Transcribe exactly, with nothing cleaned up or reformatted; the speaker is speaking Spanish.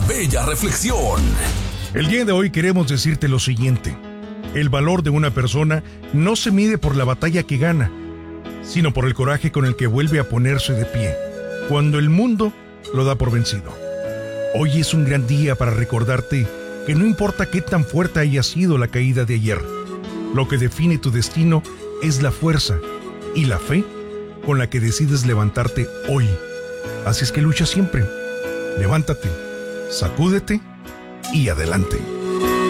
bella reflexión. El día de hoy queremos decirte lo siguiente. El valor de una persona no se mide por la batalla que gana, sino por el coraje con el que vuelve a ponerse de pie, cuando el mundo lo da por vencido. Hoy es un gran día para recordarte que no importa qué tan fuerte haya sido la caída de ayer, lo que define tu destino es la fuerza y la fe con la que decides levantarte hoy. Así es que lucha siempre. Levántate, sacúdete y adelante.